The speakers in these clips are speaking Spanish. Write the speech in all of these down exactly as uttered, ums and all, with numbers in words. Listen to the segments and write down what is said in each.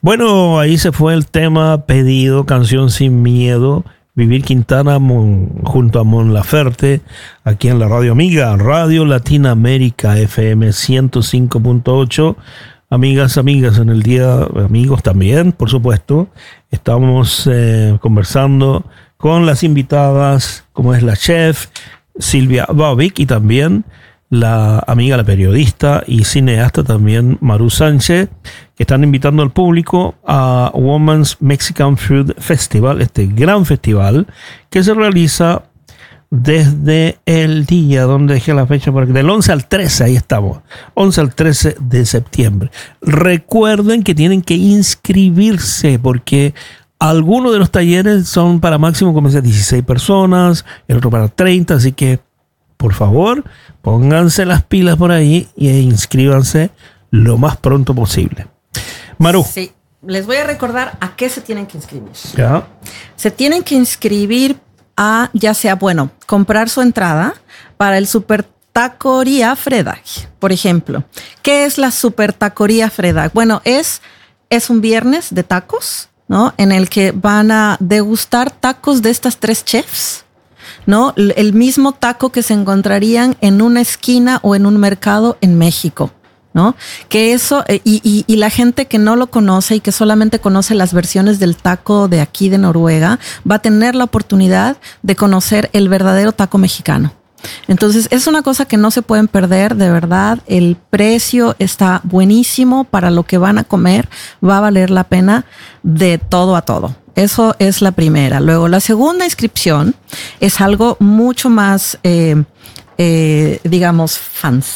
Bueno, ahí se fue el tema pedido, Canción Sin Miedo, Vivir Quintana Mon, junto a Mon Laferte, aquí en la Radio Amiga, Radio Latinoamérica F M ciento cinco punto ocho. Amigas, amigas, en el día, amigos también, por supuesto, estamos eh, conversando con las invitadas, como es la chef Silvia Babic y también la amiga, la periodista y cineasta también Maru Sánchez, que están invitando al público a Women's Mexican Food Festival, este gran festival que se realiza desde el día, donde dejé la fecha, por aquí, del once al trece, ahí estamos, once al trece de septiembre. Recuerden que tienen que inscribirse porque algunos de los talleres son para máximo, como decía, dieciséis personas, el otro para treinta, así que por favor, pónganse las pilas por ahí e inscríbanse lo más pronto posible. Maru. Sí, les voy a recordar a qué se tienen que inscribir. ¿Ya? Se tienen que inscribir a, ya sea, bueno, comprar su entrada para el Super Taquería Fredag, por ejemplo. ¿Qué es la Super Taquería Fredag? Bueno, es, es un viernes de tacos, ¿no? En el que van a degustar tacos de estas tres chefs, ¿no? El mismo taco que se encontrarían en una esquina o en un mercado en México, ¿no? Que eso, y, y, y la gente que no lo conoce y que solamente conoce las versiones del taco de aquí de Noruega, va a tener la oportunidad de conocer el verdadero taco mexicano. Entonces es una cosa que no se pueden perder, de verdad. El precio está buenísimo para lo que van a comer, va a valer la pena de todo a todo. Eso es la primera. Luego, la segunda inscripción es algo mucho más, eh, eh, digamos, fancy.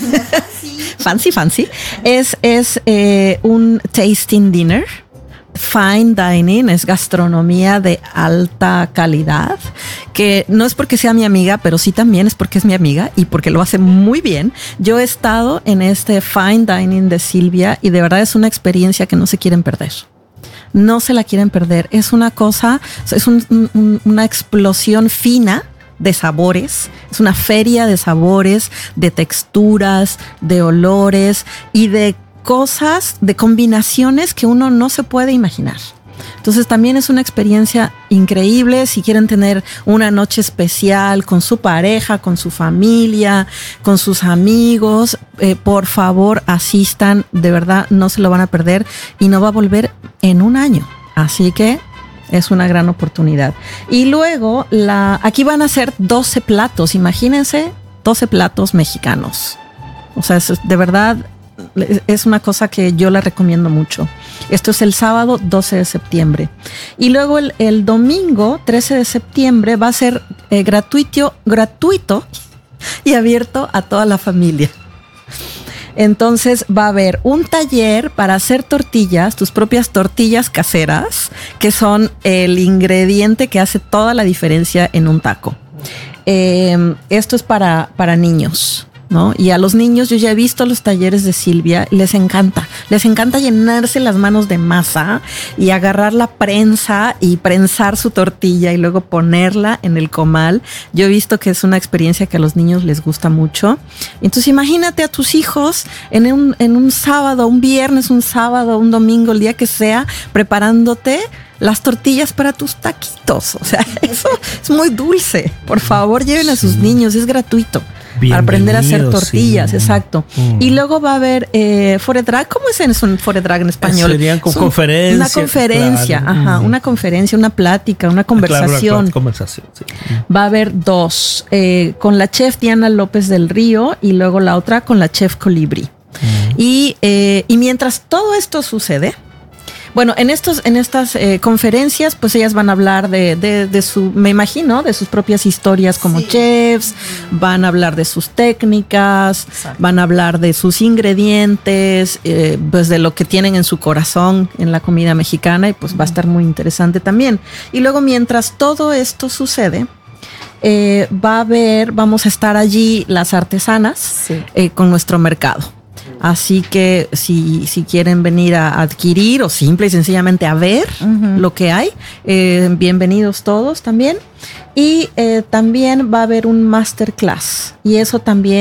fancy, fancy. Es, es eh, un tasting dinner. Fine dining, es gastronomía de alta calidad, que no es porque sea mi amiga, pero sí también es porque es mi amiga y porque lo hace muy bien. Yo he estado en este fine dining de Silvia y de verdad es una experiencia que no se quieren perder. No se la quieren perder. Es una cosa, es un, un, una explosión fina de sabores. Es una feria de sabores, de texturas, de olores y de cosas, de combinaciones que uno no se puede imaginar. Entonces también es una experiencia increíble si quieren tener una noche especial con su pareja, con su familia, con sus amigos. Eh, por favor, asistan, de verdad no se lo van a perder y no va a volver en un año. Así que es una gran oportunidad. Y luego, la, aquí van a ser doce platos, imagínense, doce platos mexicanos. O sea, es, de verdad es una cosa que yo la recomiendo mucho. Esto es el sábado doce de septiembre. Y luego el, el domingo trece de septiembre va a ser eh, gratuito, gratuito y abierto a toda la familia. Entonces va a haber un taller para hacer tortillas, tus propias tortillas caseras, que son el ingrediente que hace toda la diferencia en un taco. Eh, esto es para, para niños, ¿no? Y a los niños, yo ya he visto los talleres de Silvia, les encanta, les encanta llenarse las manos de masa y agarrar la prensa y prensar su tortilla y luego ponerla en el comal. Yo he visto que es una experiencia que a los niños les gusta mucho. Entonces imagínate a tus hijos en un, en un sábado, un viernes, un sábado, un domingo, el día que sea, preparándote las tortillas para tus taquitos. O sea, eso es muy dulce. Por favor, lleven a sus niños, es gratuito. Para aprender a hacer tortillas, sí. Exacto. Mm. Y luego va a haber eh, foredrag. ¿Cómo es en, un foredrag en español? Serían con conferencias. Una conferencia, claro. Ajá, mm. una conferencia, una plática, una conversación. Claro, una conversación, sí. Va a haber dos, eh, con la chef Diana López del Río y luego la otra con la chef Colibri. Mm. Y, eh, y mientras todo esto sucede, bueno, en estos, en estas eh, conferencias, pues ellas van a hablar de, de, de su, me imagino, de sus propias historias como sí. chefs, van a hablar de sus técnicas, exacto. Van a hablar de sus ingredientes, eh, pues de lo que tienen en su corazón en la comida mexicana y pues uh-huh. va a estar muy interesante también. Y luego mientras todo esto sucede, eh, va a haber, vamos a estar allí las artesanas sí. eh, con nuestro mercado. Así que si, si quieren venir a adquirir o simple y sencillamente a ver uh-huh. lo que hay, eh, bienvenidos todos también. Y eh, también va a haber un masterclass y eso también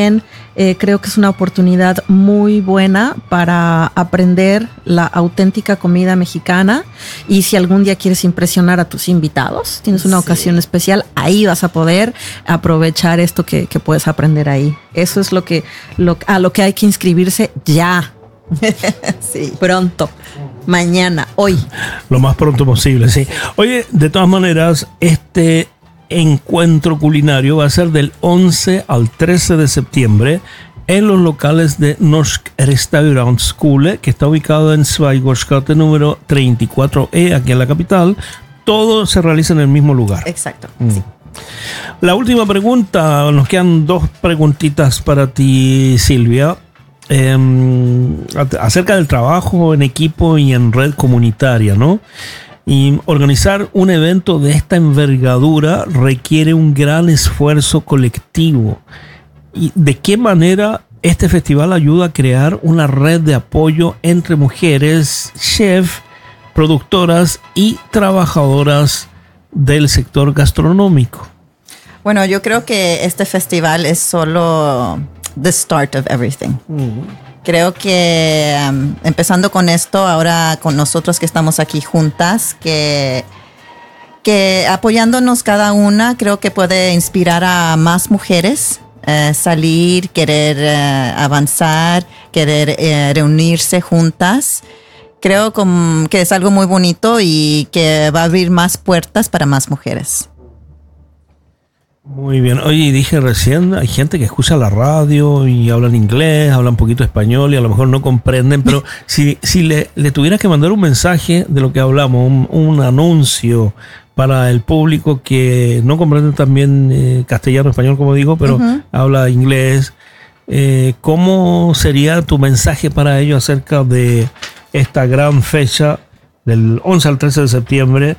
Eh, creo que es una oportunidad muy buena para aprender la auténtica comida mexicana, y si algún día quieres impresionar a tus invitados, tienes una sí. ocasión especial, ahí vas a poder aprovechar esto que, que puedes aprender ahí. Eso es lo que, lo, a lo que hay que inscribirse ya. Sí. Pronto, mañana, hoy. Lo más pronto posible, sí. Oye, de todas maneras, este encuentro culinario va a ser del once al trece de septiembre en los locales de Norsk Restaurantskole, que está ubicado en Sveigårdsgate número treinta y cuatro E, aquí en la capital. Todo se realiza en el mismo lugar. Exacto. Mm. Sí. La última pregunta, nos quedan dos preguntitas para ti, Silvia. Eh, acerca del trabajo en equipo y en red comunitaria, ¿no? Y organizar un evento de esta envergadura requiere un gran esfuerzo colectivo. ¿Y de qué manera este festival ayuda a crear una red de apoyo entre mujeres, chefs, productoras y trabajadoras del sector gastronómico? Bueno, yo creo que este festival es solo the start of everything. Mm. Creo que um, empezando con esto, ahora con nosotros que estamos aquí juntas, que, que apoyándonos cada una, creo que puede inspirar a más mujeres eh, salir, querer eh, avanzar, querer eh, reunirse juntas. Creo com, que es algo muy bonito y que va a abrir más puertas para más mujeres. Muy bien. Oye, dije recién, hay gente que escucha la radio y hablan inglés, hablan un poquito español y a lo mejor no comprenden, pero si, si le, le tuvieras que mandar un mensaje de lo que hablamos, un, un anuncio para el público que no comprende también eh, castellano, español, como digo, pero uh-huh. habla inglés, eh, ¿cómo sería tu mensaje para ellos acerca de esta gran fecha del once al trece de septiembre,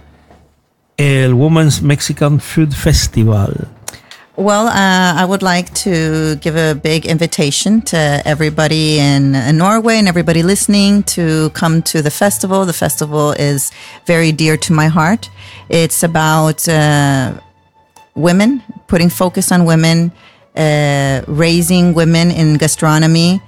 el Women's Mexican Food Festival? Well, uh, I would like to give a big invitation to everybody in, in Norway and everybody listening to come to the festival. The festival is very dear to my heart. It's about uh, women, putting focus on women, uh, raising women in gastronomy,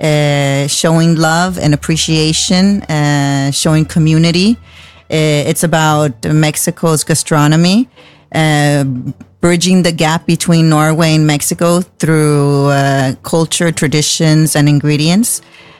uh, showing love and appreciation, uh, showing community. Uh, it's about Mexico's gastronomy, uh, bridging the gap between Norway and Mexico through uh, culture, traditions, and ingredients.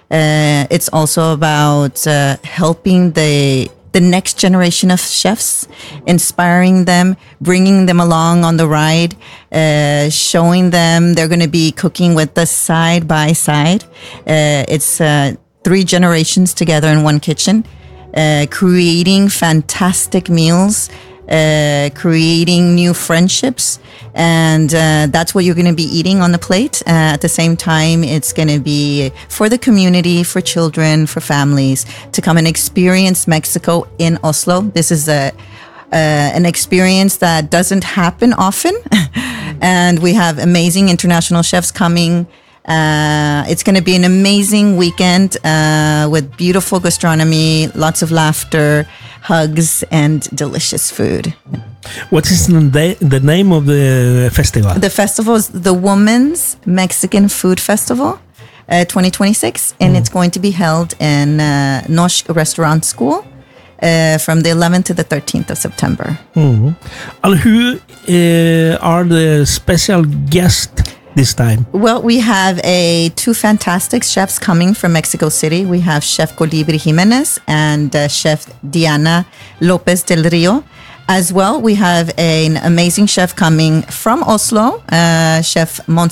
Uh, it's also about uh, helping the the next generation of chefs, inspiring them, bringing them along on the ride, uh, showing them they're going to be cooking with us side by side. Uh, it's uh, three generations together in one kitchen. Uh, creating fantastic meals, uh, creating new friendships, and uh, that's what you're going to be eating on the plate. Uh, at the same time, it's going to be for the community, for children, for families to come and experience Mexico in Oslo. This is a uh, an experience that doesn't happen often, and we have amazing international chefs coming. Uh, it's going to be an amazing weekend uh, with beautiful gastronomy, lots of laughter, hugs, and delicious food. What is the, the name of the festival? The festival is the Women's Mexican Food Festival uh, twenty twenty-six, and mm. it's going to be held in uh, Norsk Restaurantskole uh, from the eleventh to the thirteenth of September. Mm. And who uh, are the special guests this time? Well, we have a two fantastic chefs coming from Mexico City. We have Chef Colibri Jimenez and uh, Chef Diana Lopez del Rio. As well, we have an amazing chef coming from Oslo, uh, Chef Mons